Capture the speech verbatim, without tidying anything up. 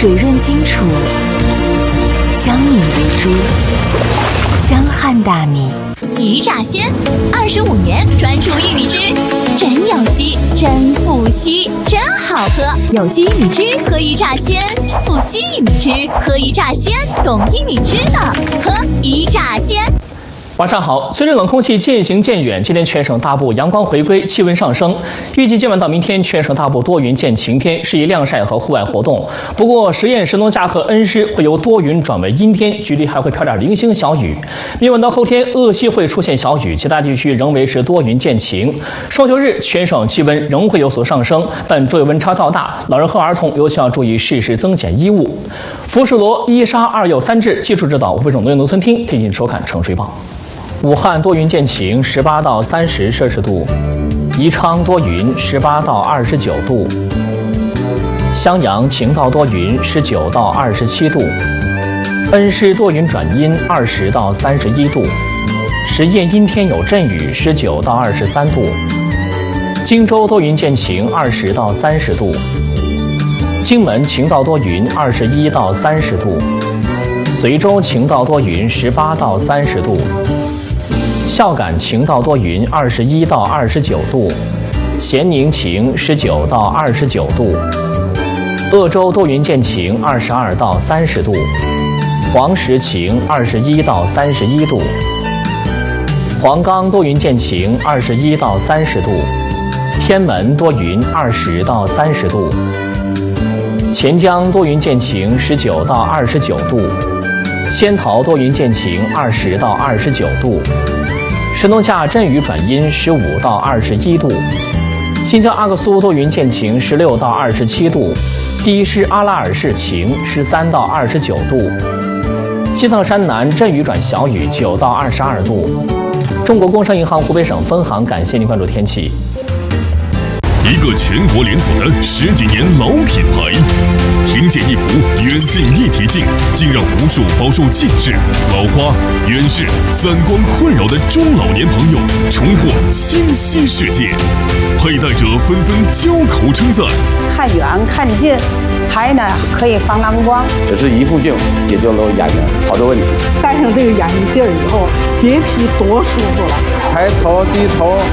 水润精楚，江米如珠，江汉大米。 鱼炸鲜，二十五年专注玉米汁，真有机，真富硒，真好喝。有机玉米汁喝一炸鲜，富硒玉米汁喝一炸鲜，懂玉米汁的喝一炸鲜。 晚上好，随着冷空气渐行渐远，今天全省大部阳光回归，气温上升。预计今晚到明天，全省大部多云见晴天，适宜晾晒和户外活动。不过，十堰、神农架和恩施会由多云转为阴天，局里还会飘点零星小雨。明晚到后天，鄂西会出现小雨，其他地区仍维持多云见晴。双休日，全省气温仍会有所上升，但昼夜温差较大，老人和儿童尤其要注意适时增减衣物。福士罗一沙二柚三制技术指导，湖北省农业农村厅提醒收看城市预报。武汉多云见晴，十八到三十摄氏度；宜昌多云，十八到二十九度；襄阳晴到多云，十九到二十七度；恩施多云转阴，二十到三十一度；十堰阴天有阵雨，十九到二十三度；荆州多云见晴，二十到三十度；荆门晴到多云，二十一到三十度；随州晴到多云，十八到三十度。孝感晴到多云，二十一到二十九度；咸宁晴，十九到二十九度；鄂州多云见晴，二十二到三十度；黄石晴，二十一到三十一度；黄冈多云见晴，二十一到三十度；天门多云，二十到三十度；钱江多云见晴，十九到二十九度；仙桃多云见晴，二十到二十九度；神农架阵雨转阴，十五到二十一度；新疆阿克苏多云见晴，十六到二十七度；第一师阿拉尔市晴，十三到二十九度；西藏山南阵雨转小雨，九到二十二度。中国工商银行湖北省分行感谢您关注天气。 一个全国连锁的十几年老品牌，听见一幅远近一体镜，竟让无数饱受近视、老花、远视、散光困扰的中老年朋友重获清晰世界，佩戴者纷纷交口称赞。 看远看近，还呢可以防蓝光。 这是一副镜解决了眼睛好多问题。 戴上这个眼镜以后，别提多舒服了。 抬头低头